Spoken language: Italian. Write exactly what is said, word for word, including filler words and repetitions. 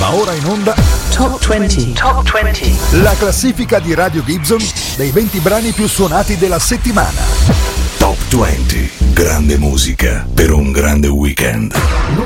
Va ora in onda Top venti. Top venti. la classifica di Radio Gibson dei venti brani più suonati della settimana. Top venti. Grande musica per un grande weekend.